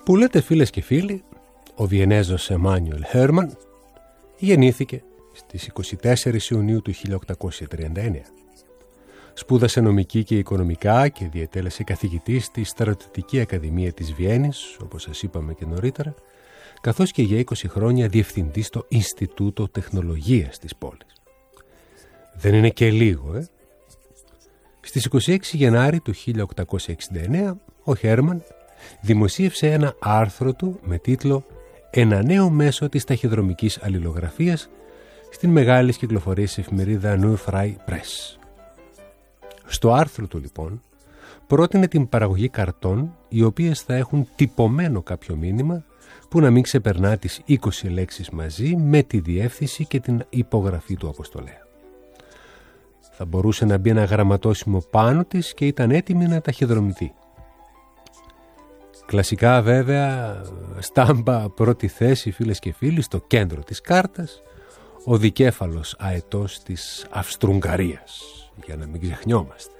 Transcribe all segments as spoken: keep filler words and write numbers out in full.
Που λέτε φίλες και φίλοι, ο Βιενέζος Εμάνιουελ Χέρμαν γεννήθηκε στις είκοσι τέσσερις Ιουνίου του χίλια οκτακόσια τριάντα εννέα. Σπούδασε νομική και οικονομικά και διετέλεσε καθηγητής στη Στρατιωτική Ακαδημία της Βιέννης, όπως σας είπαμε και νωρίτερα, καθώς και για είκοσι χρόνια διευθυντής στο Ινστιτούτο Τεχνολογίας της πόλης. Δεν είναι και λίγο, ε! Στις είκοσι έξι Γενάρη του χίλια οκτακόσια εξήντα εννέα, ο Χέρμαν δημοσίευσε ένα άρθρο του με τίτλο «Ένα νέο μέσο της ταχυδρομικής αλληλογραφίας» στην μεγάλης κυκλοφορίας εφημερίδα Neue Freie Presse. Στο άρθρο του λοιπόν πρότεινε την παραγωγή καρτών οι οποίες θα έχουν τυπωμένο κάποιο μήνυμα που να μην ξεπερνά τις είκοσι λέξεις μαζί με τη διεύθυνση και την υπογραφή του αποστολέα. Θα μπορούσε να μπει ένα γραμματόσημο πάνω της και ήταν έτοιμη να ταχυδρομηθεί. Κλασικά βέβαια, στάμπα πρώτη θέση φίλες και φίλοι στο κέντρο της κάρτας, ο δικέφαλος αετός της Αυστρουγγαρίας, για να μην ξεχνιόμαστε.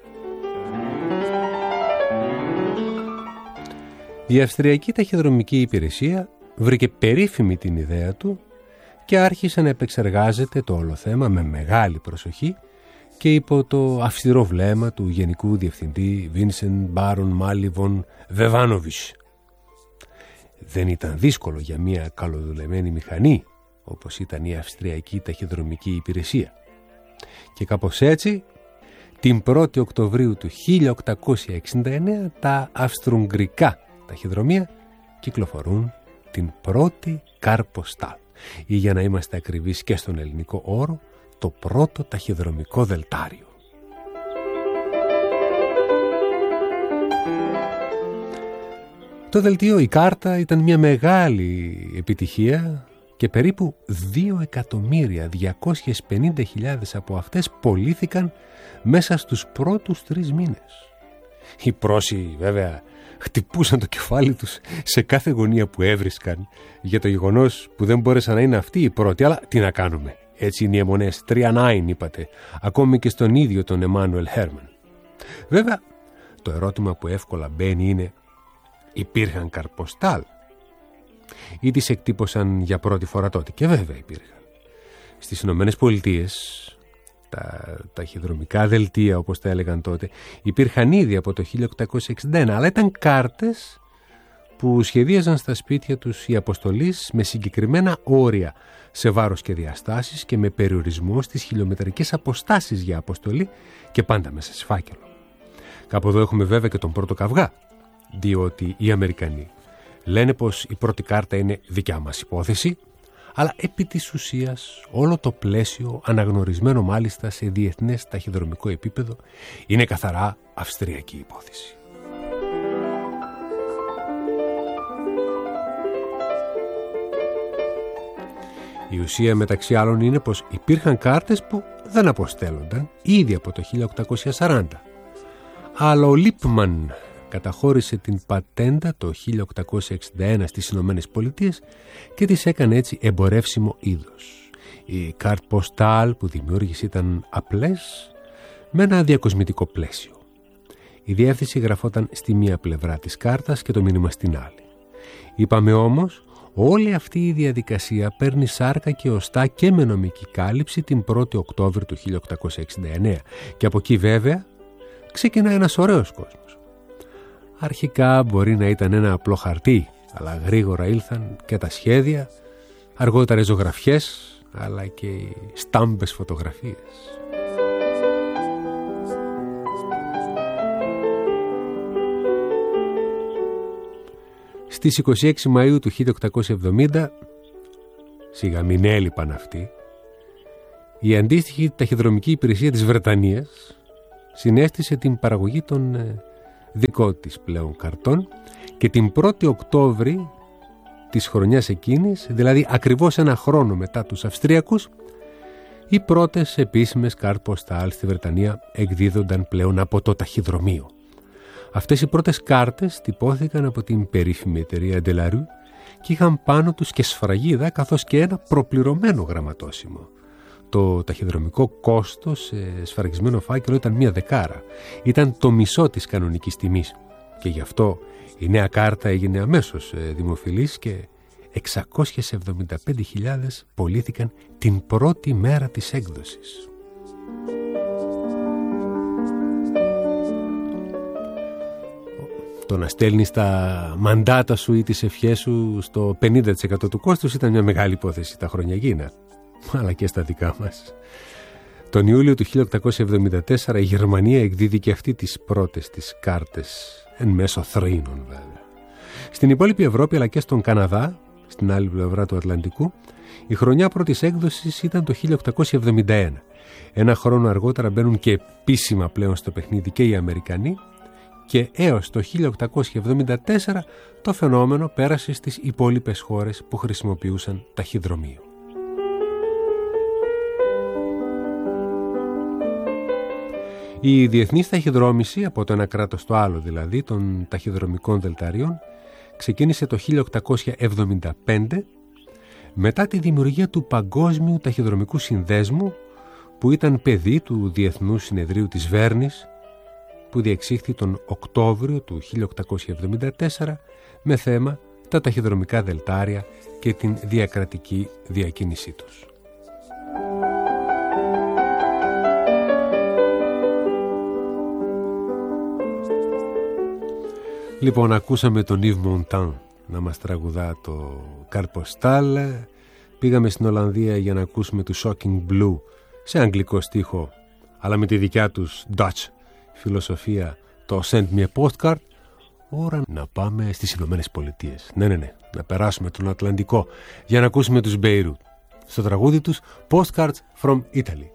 Η Αυστριακή Ταχυδρομική Υπηρεσία βρήκε περίφημη την ιδέα του και άρχισε να επεξεργάζεται το όλο θέμα με μεγάλη προσοχή και υπό το αυστηρό βλέμμα του Γενικού Διευθυντή Βίνσεντ Μπάρον Μάλι Βον Βεβάνοβιτς. Δεν ήταν δύσκολο για μια καλοδουλεμένη μηχανή όπως ήταν η Αυστριακή Ταχυδρομική Υπηρεσία. Και κάπως έτσι, την πρώτη Οκτωβρίου του χίλια οκτακόσια εξήντα εννέα, τα αυστρουγγρικά ταχυδρομεία κυκλοφορούν την πρώτη καρποστάλ, ή για να είμαστε ακριβείς και στον ελληνικό όρο, το πρώτο ταχυδρομικό δελτάριο. Το δελτίο, η κάρτα, ήταν μια μεγάλη επιτυχία και περίπου δύο εκατομμύρια διακόσιες πενήντα χιλιάδες από αυτές πωλήθηκαν μέσα στους πρώτους τρεις μήνες. Οι πρόσοι βέβαια χτυπούσαν το κεφάλι τους σε κάθε γωνία που έβρισκαν για το γεγονός που δεν μπόρεσαν να είναι αυτοί οι πρώτοι, αλλά τι να κάνουμε. Έτσι είναι οι αιμονές, τρία νάιν είπατε, ακόμη και στον ίδιο τον Εμάνουελ Χέρμαν. Βέβαια, το ερώτημα που εύκολα μπαίνει είναι, υπήρχαν καρποστάλ ή τις εκτύπωσαν για πρώτη φορά τότε? Και βέβαια υπήρχαν. Στις Ηνωμένες Πολιτείες, τα ταχυδρομικά δελτία όπως τα έλεγαν τότε, υπήρχαν ήδη από το χίλια οκτακόσια εξήντα ένα, αλλά ήταν κάρτες που σχεδίαζαν στα σπίτια τους οι αποστολείς με συγκεκριμένα όρια σε βάρος και διαστάσεις και με περιορισμό στις χιλιομετρικές αποστάσεις για αποστολή και πάντα μέσα σε φάκελο. Κάπου εδώ έχουμε βέβαια και τον πρώτο καυγά, διότι οι Αμερικανοί λένε πως η πρώτη κάρτα είναι δικιά μας υπόθεση, αλλά επί της ουσίας όλο το πλαίσιο, αναγνωρισμένο μάλιστα σε διεθνές ταχυδρομικό επίπεδο, είναι καθαρά αυστριακή υπόθεση. Η ουσία μεταξύ άλλων είναι πως υπήρχαν κάρτες που δεν αποστέλλονταν ήδη από το χίλια οκτακόσια σαράντα. Αλλά ο Λίπμαν καταχώρησε την πατέντα το χίλια οκτακόσια εξήντα ένα στις Ηνωμένες Πολιτείες και της έκανε έτσι εμπορεύσιμο είδος. Οι κάρτ ποστάλ που δημιούργησε ήταν απλές με ένα διακοσμητικό πλαίσιο. Η διεύθυνση γραφόταν στη μία πλευρά της κάρτας και το μήνυμα στην άλλη. Είπαμε όμως, όλη αυτή η διαδικασία παίρνει σάρκα και οστά και με νομική κάλυψη την πρώτη Οκτώβρη του χίλια οκτακόσια εξήντα εννέα και από εκεί βέβαια ξεκινά ένας ωραίος κόσμος. Αρχικά μπορεί να ήταν ένα απλό χαρτί, αλλά γρήγορα ήλθαν και τα σχέδια, αργότερα οι ζωγραφιές, αλλά και οι στάμπες φωτογραφίες. Στις είκοσι έξι Μαΐου του χίλια οκτακόσια εβδομήντα, σιγά μην έλειπαν αυτοί, η αντίστοιχη ταχυδρομική υπηρεσία της Βρετανίας συνέστησε την παραγωγή των δικό της πλέον καρτών και την πρώτη Οκτώβρη της χρονιάς εκείνης, δηλαδή ακριβώς ένα χρόνο μετά τους Αυστριακούς, οι πρώτες επίσημες κάρτ ποστάλ στη Βρετανία εκδίδονταν πλέον από το ταχυδρομείο. Αυτές οι πρώτες κάρτες τυπώθηκαν από την περίφημη εταιρεία Ντελαρού και είχαν πάνω τους και σφραγίδα καθώς και ένα προπληρωμένο γραμματόσημο. Το ταχυδρομικό κόστος σε σφραγισμένο φάκελο ήταν μία δεκάρα. Ήταν το μισό της κανονικής τιμής. Και γι' αυτό η νέα κάρτα έγινε αμέσως δημοφιλής και εξακόσιες εβδομήντα πέντε χιλιάδες πωλήθηκαν την πρώτη μέρα της έκδοσης. Το να στέλνεις τα μαντάτα σου ή τις ευχές σου στο πενήντα τοις εκατό του κόστους ήταν μια μεγάλη υπόθεση τα χρόνια εκείνα, αλλά και στα δικά μας. Τον Ιούλιο του χίλια οκτακόσια εβδομήντα τέσσερα η Γερμανία εκδίδει και αυτή τις πρώτες τις κάρτες, εν μέσω θρήνων βέβαια. Στην υπόλοιπη Ευρώπη αλλά και στον Καναδά, στην άλλη πλευρά του Ατλαντικού, η χρονιά πρώτης έκδοσης ήταν το χίλια οκτακόσια εβδομήντα ένα. Ένα χρόνο αργότερα μπαίνουν και επίσημα πλέον στο παιχνίδι και οι Αμερικανοί, και έως το χίλια οκτακόσια εβδομήντα τέσσερα το φαινόμενο πέρασε στις υπόλοιπες χώρες που χρησιμοποιούσαν ταχυδρομείο. Η διεθνής ταχυδρόμηση, από το ένα κράτος στο άλλο δηλαδή, των ταχυδρομικών δελταρίων, ξεκίνησε το χίλια οκτακόσια εβδομήντα πέντε μετά τη δημιουργία του Παγκόσμιου Ταχυδρομικού Συνδέσμου, που ήταν παιδί του Διεθνούς Συνεδρίου της Βέρνης, που διεξήχθη τον Οκτώβριο του χίλια οκτακόσια εβδομήντα τέσσερα με θέμα τα ταχυδρομικά δελτάρια και την διακρατική διακίνησή τους. Λοιπόν, ακούσαμε τον Yves Montand να μας τραγουδά το Carte-Postale. Πήγαμε στην Ολλανδία για να ακούσουμε του Shocking Blue σε αγγλικό στίχο, αλλά με τη δικιά τους Dutch φιλοσοφία, το Send Me a Postcard. Ώρα να πάμε στις Ηνωμένες Πολιτείες. Ναι, ναι, ναι, να περάσουμε τον Ατλαντικό για να ακούσουμε τους Beirut στο τραγούδι τους Postcards from Italy.